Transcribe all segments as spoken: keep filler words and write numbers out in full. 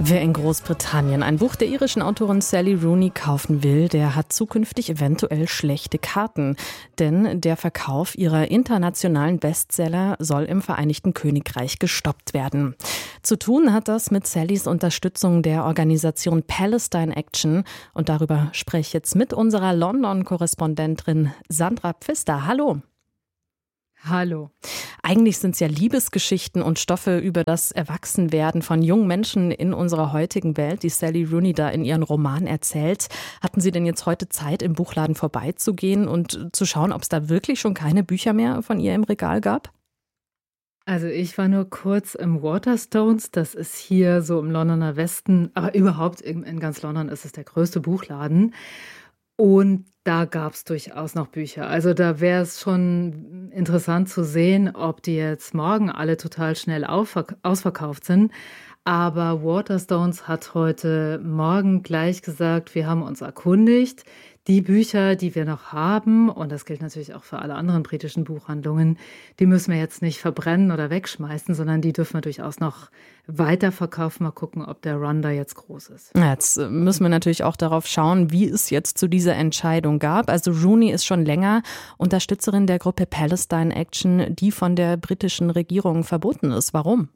Wer in Großbritannien ein Buch der irischen Autorin Sally Rooney kaufen will, der hat zukünftig eventuell schlechte Karten. Denn der Verkauf ihrer internationalen Bestseller soll im Vereinigten Königreich gestoppt werden. Zu tun hat das mit Sallys Unterstützung der Organisation Palestine Action. Und darüber spreche ich jetzt mit unserer London-Korrespondentin Sandra Pfister. Hallo. Hallo. Eigentlich sind es ja Liebesgeschichten und Stoffe über das Erwachsenwerden von jungen Menschen in unserer heutigen Welt, die Sally Rooney da in ihren Roman erzählt. Hatten Sie denn jetzt heute Zeit, im Buchladen vorbeizugehen und zu schauen, ob es da wirklich schon keine Bücher mehr von ihr im Regal gab? Also ich war nur kurz im Waterstones, das ist hier so im Londoner Westen, aber überhaupt in, in ganz London ist es der größte Buchladen. Und da gab es durchaus noch Bücher. Also da wäre es schon interessant zu sehen, ob die jetzt morgen alle total schnell aufverk- ausverkauft sind. Aber Waterstones hat heute Morgen gleich gesagt, wir haben uns erkundigt. Die Bücher, die wir noch haben, und das gilt natürlich auch für alle anderen britischen Buchhandlungen, die müssen wir jetzt nicht verbrennen oder wegschmeißen, sondern die dürfen wir durchaus noch weiterverkaufen. Mal gucken, ob der Run da jetzt groß ist. Ja, jetzt müssen wir natürlich auch darauf schauen, wie es jetzt zu dieser Entscheidung gab. Also Rooney ist schon länger Unterstützerin der Gruppe Palestine Action, die von der britischen Regierung verboten ist. Warum?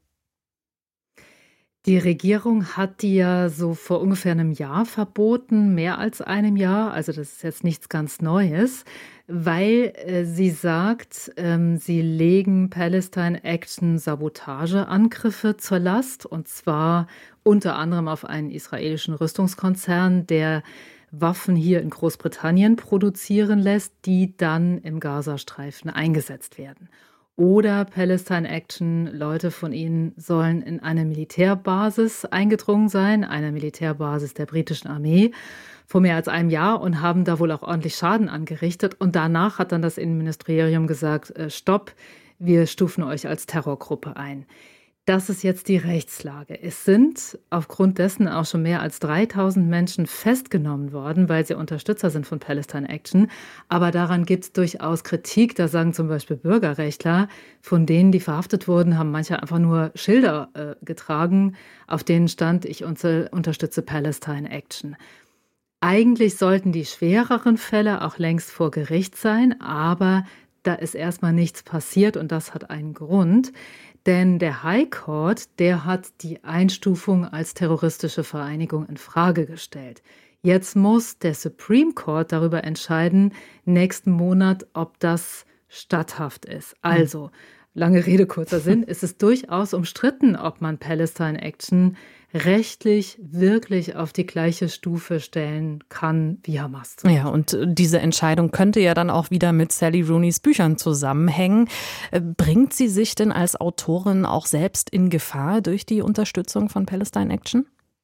Die Regierung hat die ja so vor ungefähr einem Jahr verboten, mehr als einem Jahr. Also das ist jetzt nichts ganz Neues, weil äh, sie sagt, ähm, sie legen Palestine Action Sabotageangriffe zur Last. Und zwar unter anderem auf einen israelischen Rüstungskonzern, der Waffen hier in Großbritannien produzieren lässt, die dann im Gazastreifen eingesetzt werden. Oder Palestine Action, Leute von ihnen sollen in eine Militärbasis eingedrungen sein, eine Militärbasis der britischen Armee, vor mehr als einem Jahr und haben da wohl auch ordentlich Schaden angerichtet. Und danach hat dann das Innenministerium gesagt, äh, stopp, wir stufen euch als Terrorgruppe ein. Das ist jetzt die Rechtslage. Es sind aufgrund dessen auch schon mehr als dreitausend Menschen festgenommen worden, weil sie Unterstützer sind von Palestine Action. Aber daran gibt es durchaus Kritik. Da sagen zum Beispiel Bürgerrechtler, von denen, die verhaftet wurden, haben manche einfach nur Schilder äh, getragen, auf denen stand, ich unter, unterstütze Palestine Action. Eigentlich sollten die schwereren Fälle auch längst vor Gericht sein, aber da ist erstmal nichts passiert und das hat einen Grund. Denn der High Court, der hat die Einstufung als terroristische Vereinigung in Frage gestellt. Jetzt muss der Supreme Court darüber entscheiden, nächsten Monat, ob das statthaft ist. Also, lange Rede, kurzer Sinn, ist es durchaus umstritten, ob man Palestine Action rechtlich wirklich auf die gleiche Stufe stellen kann wie Hamas. Ja, und diese Entscheidung könnte ja dann auch wieder mit Sally Rooneys Büchern zusammenhängen. Bringt sie sich denn als Autorin auch selbst in Gefahr durch die Unterstützung von Palestine Action?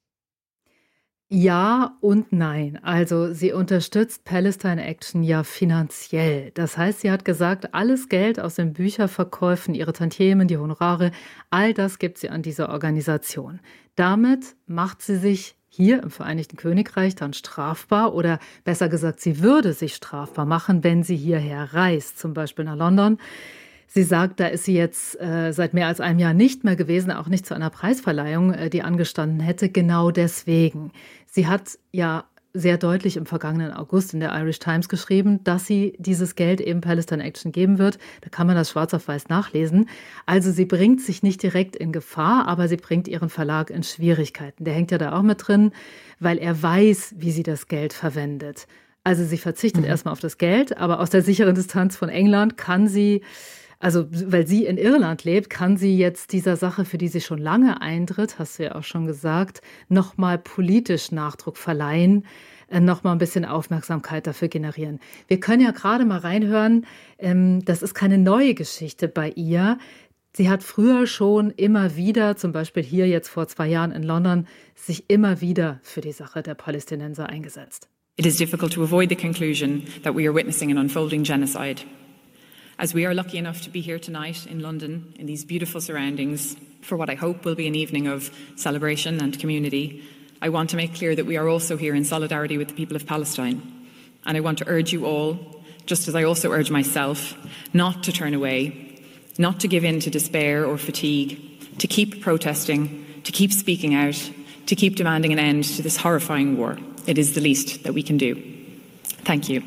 Ja und nein. Also sie unterstützt Palestine Action ja finanziell. Das heißt, sie hat gesagt, alles Geld aus den Bücherverkäufen, ihre Tantiemen, die Honorare, all das gibt sie an diese Organisation. Damit macht sie sich hier im Vereinigten Königreich dann strafbar oder besser gesagt, sie würde sich strafbar machen, wenn sie hierher reist, zum Beispiel nach London. Sie sagt, da ist sie jetzt äh, seit mehr als einem Jahr nicht mehr gewesen, auch nicht zu einer Preisverleihung, äh, die angestanden hätte, genau deswegen. Sie hat ja sehr deutlich im vergangenen August in der Irish Times geschrieben, dass sie dieses Geld eben Palestine Action geben wird. Da kann man das schwarz auf weiß nachlesen. Also sie bringt sich nicht direkt in Gefahr, aber sie bringt ihren Verlag in Schwierigkeiten. Der hängt ja da auch mit drin, weil er weiß, wie sie das Geld verwendet. Also sie verzichtet mhm. erstmal auf das Geld, aber aus der sicheren Distanz von England kann sie, also weil sie in Irland lebt, kann sie jetzt dieser Sache, für die sie schon lange eintritt, hast du ja auch schon gesagt, nochmal politisch Nachdruck verleihen, äh, nochmal ein bisschen Aufmerksamkeit dafür generieren. Wir können ja gerade mal reinhören, ähm, das ist keine neue Geschichte bei ihr. Sie hat früher schon immer wieder, zum Beispiel hier jetzt vor zwei Jahren in London, sich immer wieder für die Sache der Palästinenser eingesetzt. It is difficult to avoid the conclusion that we are witnessing an unfolding genocide. As we are lucky enough to be here tonight in London, in these beautiful surroundings, for what I hope will be an evening of celebration and community, I want to make clear that we are also here in solidarity with the people of Palestine. And I want to urge you all, just as I also urge myself, not to turn away, not to give in to despair or fatigue, to keep protesting, to keep speaking out, to keep demanding an end to this horrifying war. It is the least that we can do. Thank you.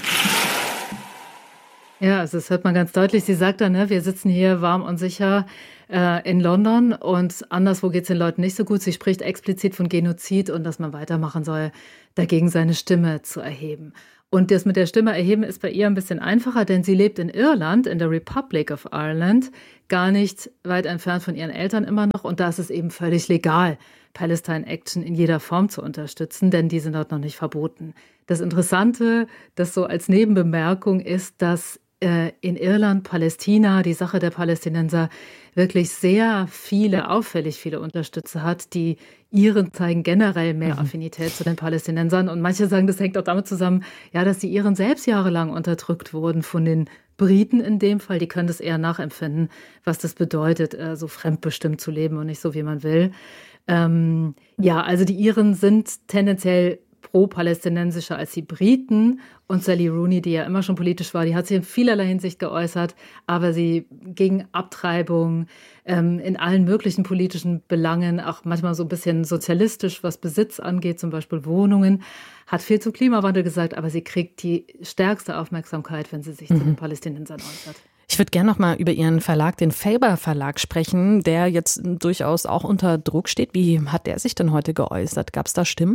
Ja, also das hört man ganz deutlich. Sie sagt dann, ne, wir sitzen hier warm und sicher äh, in London und anderswo geht es den Leuten nicht so gut. Sie spricht explizit von Genozid und dass man weitermachen soll, dagegen seine Stimme zu erheben. Und das mit der Stimme erheben ist bei ihr ein bisschen einfacher, denn sie lebt in Irland, in der Republic of Ireland, gar nicht weit entfernt von ihren Eltern immer noch. Und da ist es eben völlig legal, Palestine Action in jeder Form zu unterstützen, denn die sind dort noch nicht verboten. Das Interessante, das so als Nebenbemerkung ist, dass äh, in Irland Palästina, die Sache der Palästinenser, wirklich sehr viele, auffällig viele Unterstützer hat. Die Iren zeigen generell mehr Affinität zu den Palästinensern. Und manche sagen, das hängt auch damit zusammen, ja, dass die Iren selbst jahrelang unterdrückt wurden von den Briten in dem Fall. Die können das eher nachempfinden, was das bedeutet, äh, so fremdbestimmt zu leben und nicht so, wie man will. Ähm, ja, also die Iren sind tendenziell pro-palästinensischer als die Briten. Und Sally Rooney, die ja immer schon politisch war, die hat sich in vielerlei Hinsicht geäußert, aber sie gegen Abtreibung, ähm, in allen möglichen politischen Belangen, auch manchmal so ein bisschen sozialistisch, was Besitz angeht, zum Beispiel Wohnungen, hat viel zum Klimawandel gesagt, aber sie kriegt die stärkste Aufmerksamkeit, wenn sie sich mhm. zu den Palästinensern äußert. Ich würde gerne noch mal über Ihren Verlag, den Faber Verlag, sprechen, der jetzt durchaus auch unter Druck steht. Wie hat der sich denn heute geäußert? Gab es da Stimmen?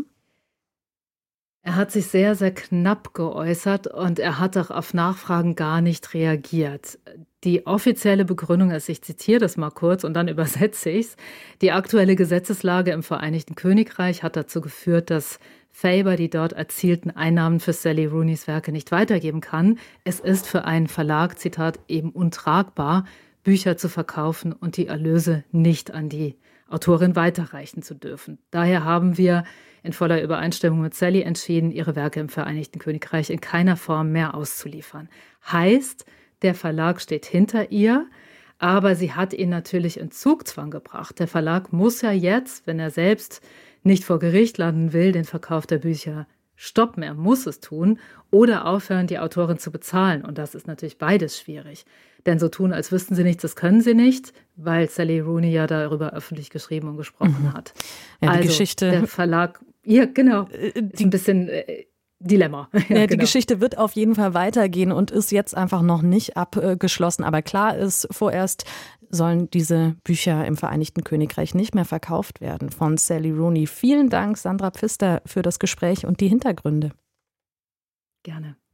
Er hat sich sehr, sehr knapp geäußert und er hat auch auf Nachfragen gar nicht reagiert. Die offizielle Begründung ist, ich zitiere das mal kurz und dann übersetze ich es, die aktuelle Gesetzeslage im Vereinigten Königreich hat dazu geführt, dass Faber die dort erzielten Einnahmen für Sally Rooneys Werke nicht weitergeben kann. Es ist für einen Verlag, Zitat, eben untragbar, Bücher zu verkaufen und die Erlöse nicht an die Autorin weiterreichen zu dürfen. Daher haben wir in voller Übereinstimmung mit Sally entschieden, ihre Werke im Vereinigten Königreich in keiner Form mehr auszuliefern. Heißt, der Verlag steht hinter ihr, aber sie hat ihn natürlich in Zugzwang gebracht. Der Verlag muss ja jetzt, wenn er selbst nicht vor Gericht landen will, den Verkauf der Bücher stoppen. Er muss es tun oder aufhören, die Autorin zu bezahlen. Und das ist natürlich beides schwierig. Denn so tun, als wüssten sie nichts, das können sie nicht, weil Sally Rooney ja darüber öffentlich geschrieben und gesprochen mhm. hat. Ja, die also Geschichte, der Verlag, ja genau, ist ein bisschen äh, Dilemma. Ja, ja, die genau. Geschichte wird auf jeden Fall weitergehen und ist jetzt einfach noch nicht abgeschlossen. Aber klar ist, vorerst sollen diese Bücher im Vereinigten Königreich nicht mehr verkauft werden von Sally Rooney. Vielen Dank, Sandra Pfister, für das Gespräch und die Hintergründe. Gerne.